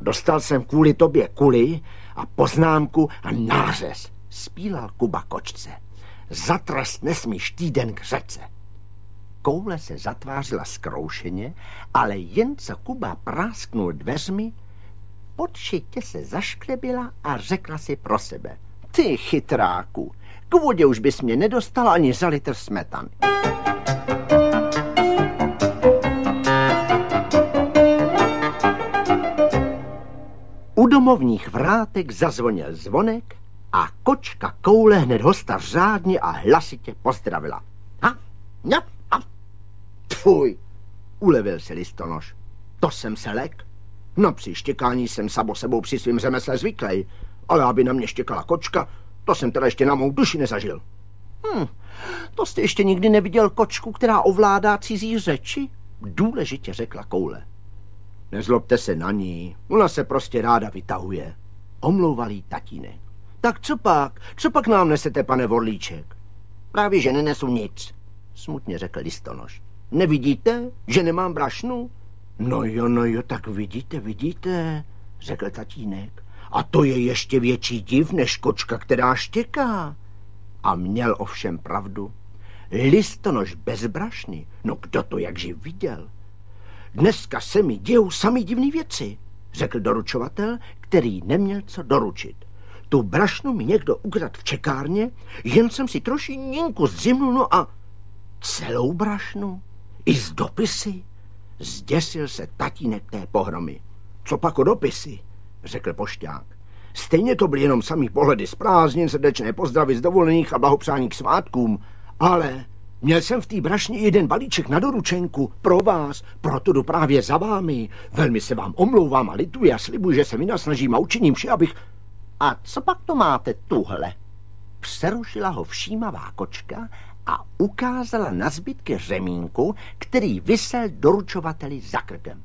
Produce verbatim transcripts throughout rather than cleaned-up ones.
Dostal jsem kvůli tobě kuli a poznámku a nářez, spílal Kuba kočce. Za trest nesmíš týden k řece. Koule se zatvářila zkroušeně, ale jen co Kuba prásknul dveřmi, podšitě se zašklebila a řekla si pro sebe. Ty chytráku, k vodě už bys mě nedostala ani za litr smetany. U domovních vrátek zazvonil zvonek a kočka Koule hned hosta řádně a hlasitě pozdravila. Ha, ňap, a tfuj, ulevil se Listonoš. To jsem se lek. No při štěkání jsem samo sebou při svým řemesle zvyklej, ale aby na mě štěkala kočka, to jsem teda ještě na mou duši nezažil. Hm, to jste ještě nikdy neviděl kočku, která ovládá cizí řeči? Důležitě řekla Koule. Nezlobte se na ní, ona se prostě ráda vytahuje. Omlouval jí tatínek. Tak co pak, co pak nám nesete, pane Vorlíček? Právě, že nenesu nic, smutně řekl Listonoš. Nevidíte, že nemám brašnu? No jo, no jo, tak vidíte, vidíte, řekl tatínek. A to je ještě větší div, než kočka, která štěká. A měl ovšem pravdu. Listonoš bez brašny, no kdo to jakživ viděl? Dneska se mi dějou samý divný věci, řekl doručovatel, který neměl co doručit. Tu brašnu mi někdo ukradl v čekárně, jen jsem si trošininku zdřimnul, no a celou brašnu, i z dopisy. Zděsil se tatínek té pohromy. Co pak o dopisy, řekl pošťák. Stejně to byly jenom samý pohledy z prázdnin, srdečné pozdravy z dovolených a blahopřání k svátkům, ale měl jsem v té brašně jeden balíček na doručenku pro vás, proto jdu právě za vámi. Velmi se vám omlouvám a lituji a slibuji, že se vynasnažím a učiním vše, abych... A co pak to máte tuhle? Přerušila ho všímavá kočka a ukázala na zbytky řemínku, který visel doručovateli za krkem.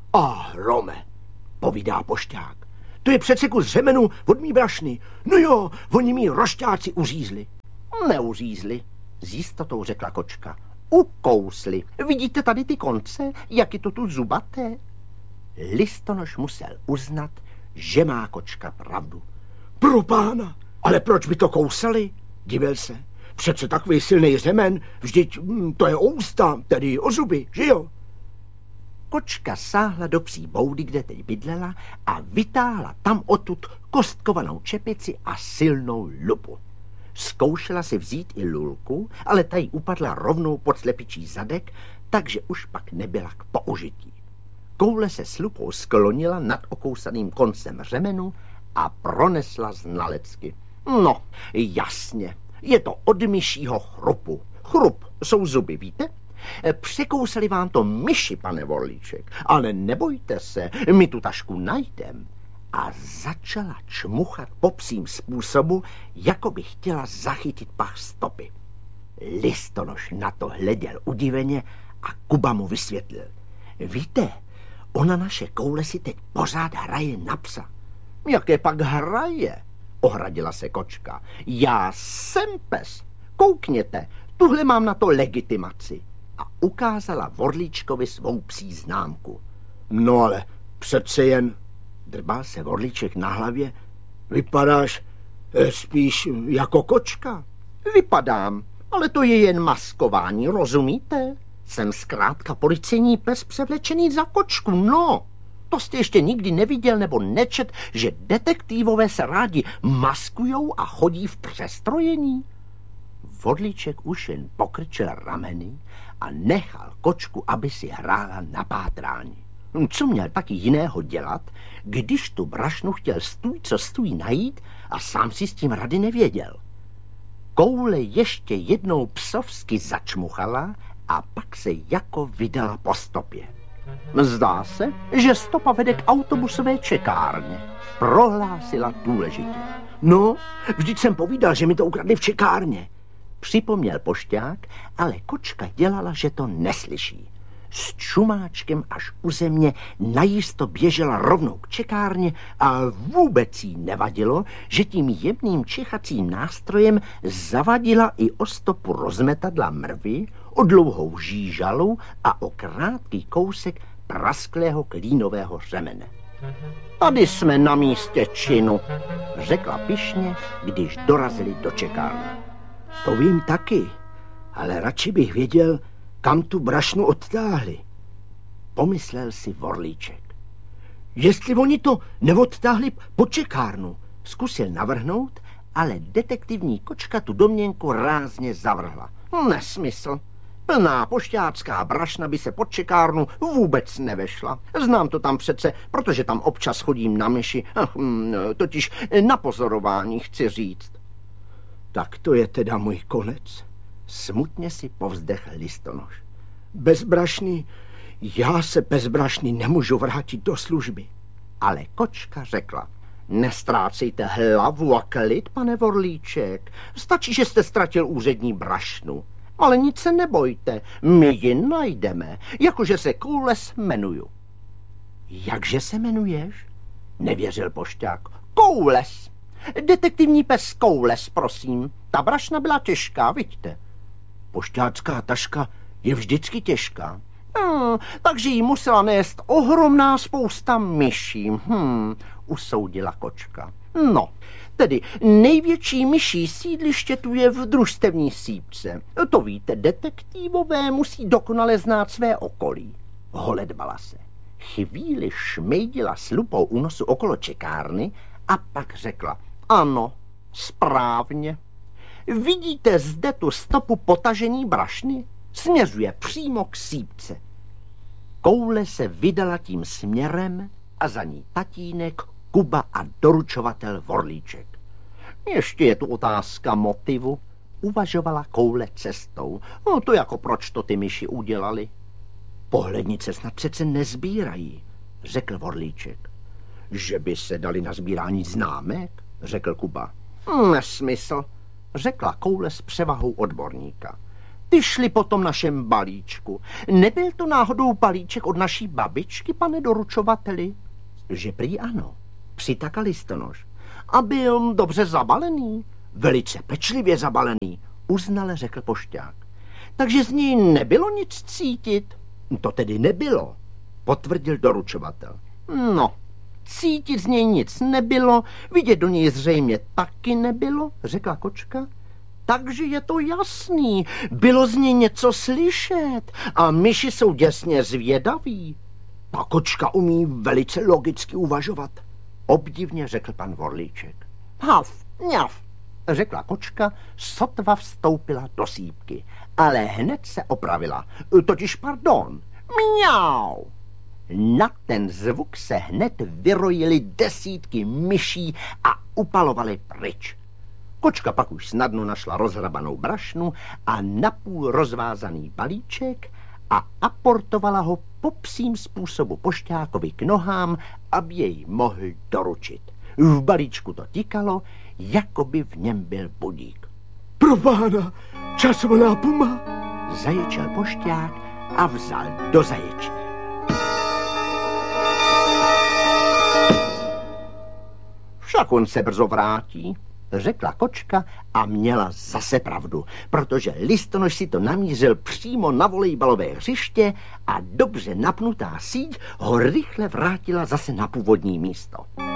A Rome, povídá pošťák, to je přece kus řemenu od mý brašny. No jo, oni mý rošťáci uřízli. Neuřízli, s jistotou řekla kočka. Ukousli. Vidíte tady ty konce, jak je to tu zubaté? Listonoš musel uznat, že má kočka pravdu. Pro pána, ale proč by to kousali? Divil se. Přece takový silný řemen, vždyť to je o ústa, tedy o zuby, že jo? Kočka sáhla do psí boudy, kde teď bydlela, a vytáhla tam odtud kostkovanou čepici a silnou lupu. Zkoušela si vzít i lulku, ale ta jí upadla rovnou pod slepičí zadek, takže už pak nebyla k použití. Koule se s lupou sklonila nad okousaným koncem řemenu a pronesla znalecky. No, jasně, je to od myšího chrupu. Chrup jsou zuby, víte? Překousali vám to myši, pane Vorlíček, ale nebojte se, my tu tašku najdem. A začala čmuchat po psím způsobu, jako by chtěla zachytit pach stopy. Listonoš na to hleděl udiveně a Kuba mu vysvětlil. Víte, ona naše Koule si teď pořád hraje na psa. Jaké pak hraje? Ohradila se kočka. Já jsem pes. Koukněte, tuhle mám na to legitimaci. A ukázala Vorlíčkovi svou psí známku. No ale přece jen, drbal se Vorlíček na hlavě, vypadáš eh, spíš jako kočka. Vypadám, ale to je jen maskování, rozumíte? Jsem zkrátka policejní pes převlečený za kočku, no. To jste ještě nikdy neviděl nebo nečet, že detektivové se rádi maskujou a chodí v přestrojení? Vorlíček už jen pokrčil rameny a nechal kočku, aby si hrála na pátrání. Co měl taky jiného dělat, když tu brašnu chtěl stůj co stůj najít a sám si s tím rady nevěděl. Koule ještě jednou psovsky začmuchala a pak se jako vydala po stopě. Zdá se, že stopa vede k autobusové čekárně, prohlásila důležitě. No, vždyť jsem povídal, že mi to ukradli v čekárně, připomněl pošťák, ale kočka dělala, že to neslyší. S čumáčkem až u země najisto běžela rovnou k čekárně a vůbec jí nevadilo, že tím jemným čichacím nástrojem zavadila i o stopu rozmetadla mrvy, o dlouhou žížalu a o krátký kousek prasklého klínového řemene. Tady jsme na místě činu, řekla pyšně, když dorazili do čekárny. To vím taky, ale radši bych věděl, kam tu brašnu odtáhli. Pomyslel si Vorlíček. Jestli oni to neodtáhli po čekárnu. Zkusil navrhnout, ale detektivní kočka tu domněnku rázně zavrhla. Nesmysl. Plná pošťácká brašna by se pod čekárnu vůbec nevešla. Znám to tam přece, protože tam občas chodím na myši, ach, totiž na pozorování chci říct. Tak to je teda můj konec. Smutně si povzdechl Listonoš. Bez brašny, já se bez brašny nemůžu vrátit do služby. Ale kočka řekla, nestrácejte hlavu a klid, pane Vorlíček. Stačí, že jste ztratil úřední brašnu. Ale nic se nebojte, my ji najdeme, jakože se Koules jmenuju. Jakže se jmenuješ? Nevěřil pošťák. Koules. Detektivní pes Koules, prosím. Ta brašna byla těžká, vidíte. Pošťácká taška je vždycky těžká. Hmm, takže jí musela nést ohromná spousta myší, hm, usoudila kočka. No, tedy největší myší sídliště tu je v družstevní sípce. To víte, detektivové musí dokonale znát své okolí. Holedbala se. Chvíli šmejdila s lupou u nosu okolo čekárny a pak řekla, ano, správně. Vidíte zde tu stopu potažení brašny? Směřuje přímo k sípce. Koule se vydala tím směrem a za ní tatínek, Kuba a doručovatel Vorlíček. Ještě je tu otázka motivu, uvažovala Koule cestou. No to jako proč to ty myši udělali? Pohlednice snad přece nezbírají, řekl Vorlíček. Že by se dali na sbírání známek, řekl Kuba. Nesmysl, řekla Koule s převahou odborníka. Ty šli po tom našem balíčku. Nebyl to náhodou balíček od naší babičky, pane doručovateli? Že prý ano, přitakal Listonoš. A byl dobře zabalený? Velice pečlivě zabalený, uznale řekl pošťák. Takže z ní nebylo nic cítit? To tedy nebylo, potvrdil doručovatel. No, cítit z něj nic nebylo, vidět do něj zřejmě taky nebylo, řekla kočka. Takže je to jasný, bylo z něj něco slyšet a myši jsou děsně zvědaví. Ta kočka umí velice logicky uvažovat, obdivně řekl pan Vorlíček. Haf, mňaf, řekla kočka, sotva vstoupila do sípky, ale hned se opravila, totiž pardon, mňau. Na ten zvuk se hned vyrojily desítky myší a upalovaly pryč. Kočka pak už snadno našla rozhrabanou brašnu a napůl rozvázaný balíček a aportovala ho po psím způsobu pošťákovi k nohám, aby jej mohl doručit. V balíčku to tikalo, jako by v něm byl budík. Pro pána, časovaná puma, zaječel pošťák a vzal do zaječí. Však on se brzo vrátí, řekla kočka a měla zase pravdu, protože Listonoš si to namířil přímo na volejbalové hřiště a dobře napnutá síť ho rychle vrátila zase na původní místo.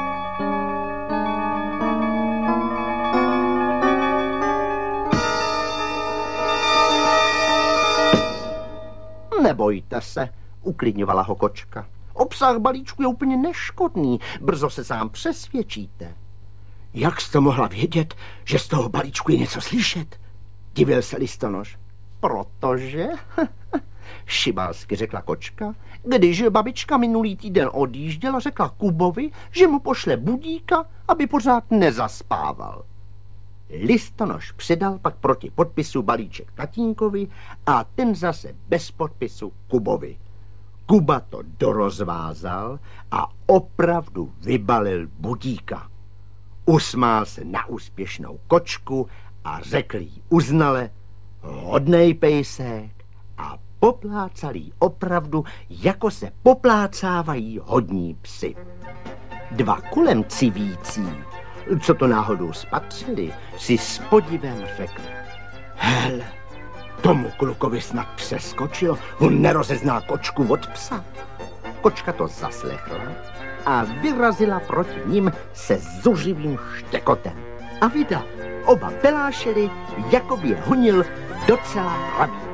Nebojte se, uklidňovala ho kočka. Obsah balíčku je úplně neškodný, brzo se sám přesvědčíte. Jak jste mohla vědět, že z toho balíčku je něco slyšet? Divil se Listonoš. Protože, šibalsky řekla kočka, když babička minulý týden odjížděla, řekla Kubovi, že mu pošle budíka, aby pořád nezaspával. Listonoš předal pak proti podpisu balíček tatínkovi a ten zase bez podpisu Kubovi. Kuba to dorozvázal a opravdu vybalil budíka. Usmál se na úspěšnou kočku a řekl jí uznale, hodnej pejsek, a poplácal jí opravdu, jako se poplácávají hodní psi. Dva kolem civící, co to náhodou spatřili, si s podivem řekli. Hele, tomu klukovi snad přeskočilo, on nerozezná kočku od psa. kočka to zaslechla a vyrazila proti ním se zuřivým štěkotem. A vida, oba pelášeli, jako by je honil docela pravý